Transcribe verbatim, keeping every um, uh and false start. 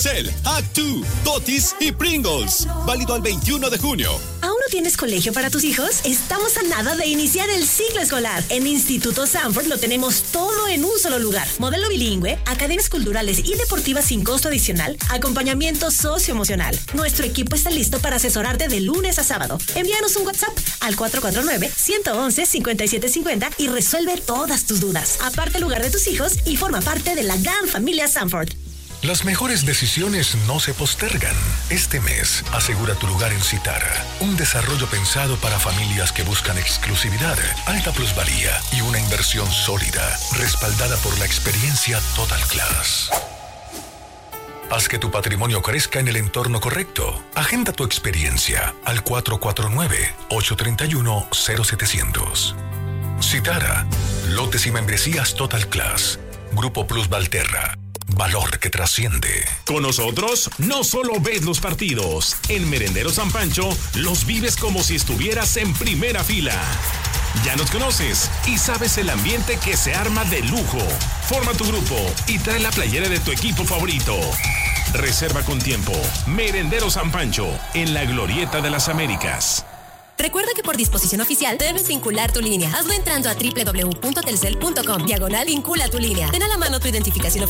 Cel, Actu, Totis y Pringles. Válido al veintiuno de junio. ¿Aún no tienes colegio para tus hijos? Estamos a nada de iniciar el ciclo escolar. En Instituto Sanford lo tenemos todo en un solo lugar. Modelo bilingüe, academias culturales y deportivas sin costo adicional, acompañamiento socioemocional. Nuestro equipo está listo para asesorarte de lunes a sábado. Envíanos un WhatsApp al cuatro cuatro nueve, uno uno uno, cinco siete cinco cero y resuelve todas tus dudas. Aparte el lugar de tus hijos y forma parte de la gran familia Sanford. Las mejores decisiones no se postergan. Este mes, asegura tu lugar en Citara. Un desarrollo pensado para familias que buscan exclusividad, alta plusvalía y una inversión sólida, respaldada por la experiencia Total Class. Haz que tu patrimonio crezca en el entorno correcto. Agenda tu experiencia al cuatro cuatro nueve, ocho tres uno, cero siete cero cero. Citara. Lotes y membresías Total Class. Grupo Plus Valterra. Valor que trasciende. Con nosotros no solo ves los partidos. En Merendero San Pancho los vives como si estuvieras en primera fila. Ya nos conoces y sabes el ambiente que se arma de lujo. Forma tu grupo y trae la playera de tu equipo favorito. Reserva con tiempo. Merendero San Pancho, en la Glorieta de las Américas. Recuerda que por disposición oficial debes vincular tu línea. Hazlo entrando a doble u doble u doble u punto telcel punto com. Diagonal vincula tu línea. Ten a la mano tu identificación oficial